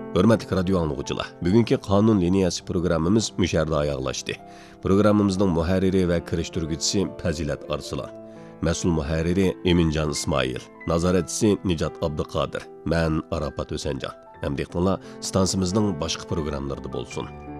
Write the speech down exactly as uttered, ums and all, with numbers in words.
Hörmətli radio anlıqçılar, bugünkü qanun liniyası programımız müşərdə ayaqlaşdı. Programımızın mühərriri və kirişdirgüçüsü Pəzilət Arslan. Məsul mühərriri Emincan İsmail. Nazaretçisi Nicat Abduqadir. Mən Arafat Ösəncan. Həm deyəqdinlar, stansımızın başqa proqramlarda bolsun.